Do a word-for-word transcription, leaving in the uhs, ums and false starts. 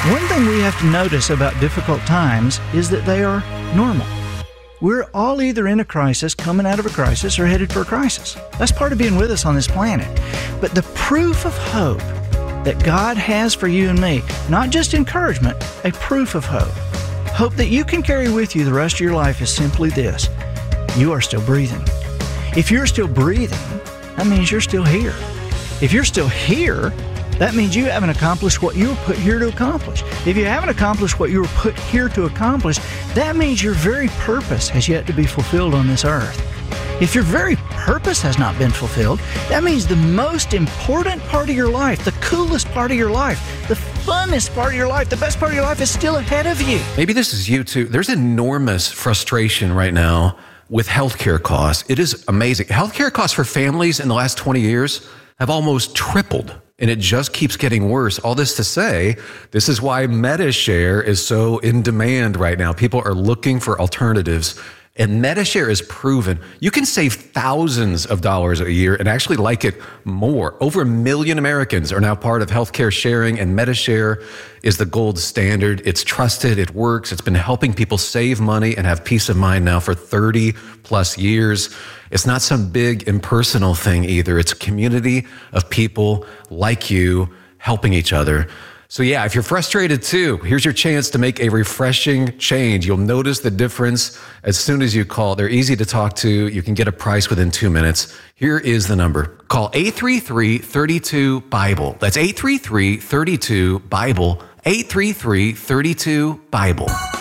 One thing we have to notice about difficult times is that they are normal. We're all either in a crisis, coming out of a crisis, or headed for a crisis. That's part of being with us on this planet. But the proof of hope that God has for you and me, not just encouragement, a proof of hope. Hope that you can carry with you the rest of your life is simply this: you are still breathing. If you're still breathing, that means you're still here. If you're still here, that means you haven't accomplished what you were put here to accomplish. If you haven't accomplished what you were put here to accomplish, that means your very purpose has yet to be fulfilled on this earth. If your very purpose has not been fulfilled, that means the most important part of your life, the coolest part of your life, the funnest part of your life, the best part of your life is still ahead of you. Maybe this is you too. There's enormous frustration right now with healthcare costs. It is amazing. Healthcare costs for families in the last twenty years have almost tripled. And it just keeps getting worse. All this to say, this is why MediShare is so in demand right now. People are looking for alternatives. And MediShare is proven you can save thousands of dollars a year and actually like it more. Over a million Americans are now part of healthcare sharing, and MediShare is the gold standard. It's trusted, it works. It's been helping people save money and have peace of mind now for thirty plus years. It's not some big impersonal thing either. It's a community of people like you helping each other. So yeah, if you're frustrated too, here's your chance to make a refreshing change. You'll notice the difference as soon as you call. They're easy to talk to. You can get a price within two minutes. Here is the number. Call eight three three, three two, BIBLE. That's eight three three, three two, BIBLE. eight three three, three two, BIBLE.